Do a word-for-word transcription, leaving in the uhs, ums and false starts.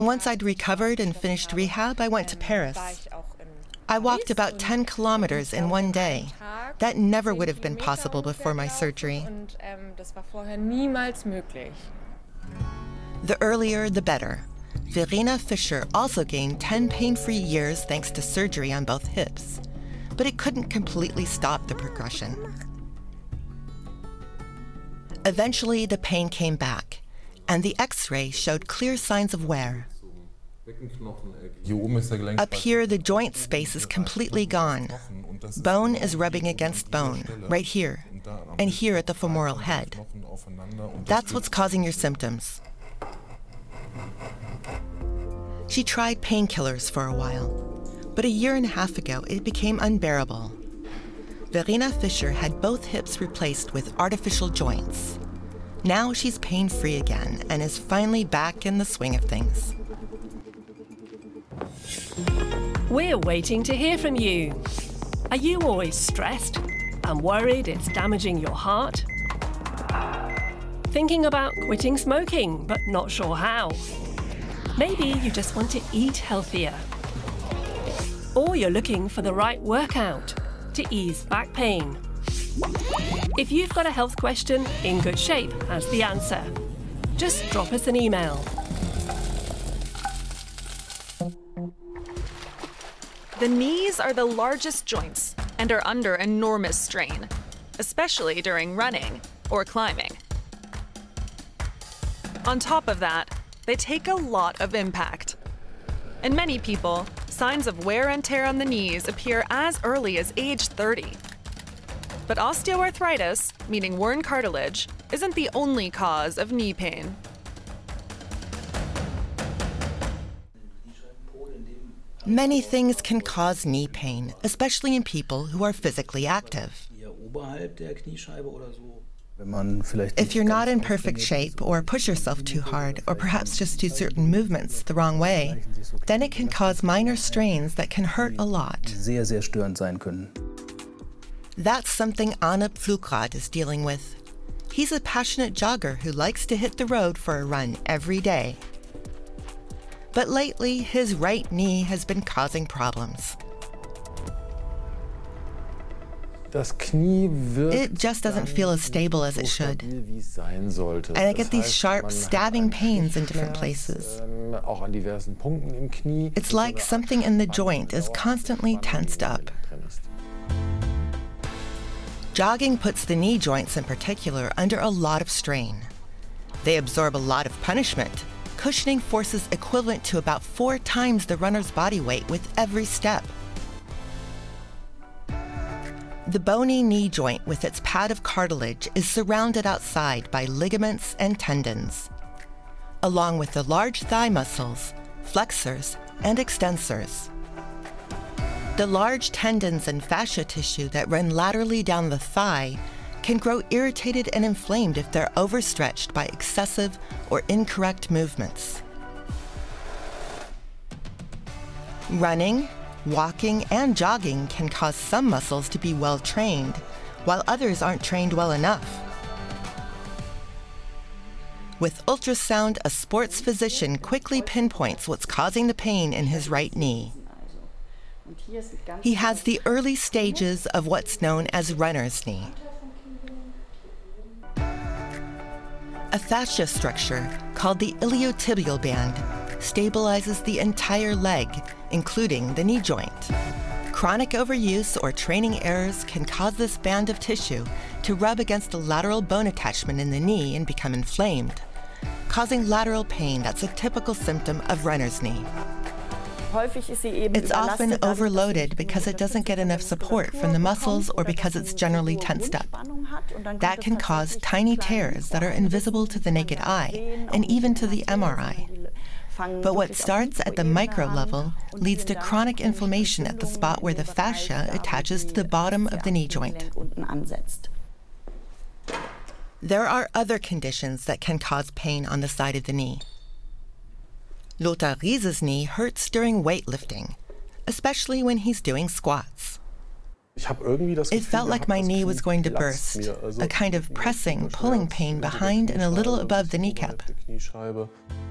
Once I'd recovered and finished rehab, I went to Paris. I walked about ten kilometers in one day. That never would have been possible before my surgery. The earlier, the better. Verena Fischer also gained ten pain-free years thanks to surgery on both hips. But it couldn't completely stop the progression. Eventually, the pain came back, and the X-ray showed clear signs of wear. Up here, the joint space is completely gone. Bone is rubbing against bone, right here, and here at the femoral head. That's what's causing your symptoms. She tried painkillers for a while, but a year and a half ago, it became unbearable. Verena Fischer had both hips replaced with artificial joints. Now she's pain-free again and is finally back in the swing of things. We're waiting to hear from you. Are you always stressed and worried it's damaging your heart? Thinking about quitting smoking, but not sure how? Maybe you just want to eat healthier. Or you're looking for the right workout to ease back pain. If you've got a health question, In Good Shape has the answer. Just drop us an email. The knees are the largest joints and are under enormous strain, especially during running or climbing. On top of that, they take a lot of impact. In many people, signs of wear and tear on the knees appear as early as age thirty. But osteoarthritis, meaning worn cartilage, isn't the only cause of knee pain. Many things can cause knee pain, especially in people who are physically active. If you're not in perfect shape or push yourself too hard, or perhaps just do certain movements the wrong way, then it can cause minor strains that can hurt a lot. That's something Arne Pflugrad is dealing with. He's a passionate jogger who likes to hit the road for a run every day. But lately, his right knee has been causing problems. It just doesn't feel as stable as it should. And I get these sharp, stabbing pains in different places. It's like something in the joint is constantly tensed up. Jogging puts the knee joints in particular under a lot of strain. They absorb a lot of punishment, cushioning forces equivalent to about four times the runner's body weight with every step. The bony knee joint with its pad of cartilage is surrounded outside by ligaments and tendons, along with the large thigh muscles, flexors, and extensors. The large tendons and fascia tissue that run laterally down the thigh can grow irritated and inflamed if they're overstretched by excessive or incorrect movements. Running, walking, and jogging can cause some muscles to be well trained, while others aren't trained well enough. With ultrasound, a sports physician quickly pinpoints what's causing the pain in his right knee. He has the early stages of what's known as runner's knee. A fascia structure called the iliotibial band stabilizes the entire leg, including the knee joint. Chronic overuse or training errors can cause this band of tissue to rub against a lateral bone attachment in the knee and become inflamed, causing lateral pain that's a typical symptom of runner's knee. It's often overloaded because it doesn't get enough support from the muscles or because it's generally tensed up. That can cause tiny tears that are invisible to the naked eye and even to the M R I. But what starts at the micro level leads to chronic inflammation at the spot where the fascia attaches to the bottom of the knee joint. There are other conditions that can cause pain on the side of the knee. Lothar Riese's knee hurts during weightlifting, especially when he's doing squats. It felt like my knee was going to burst, a kind of pressing, pulling pain behind and a little above the kneecap.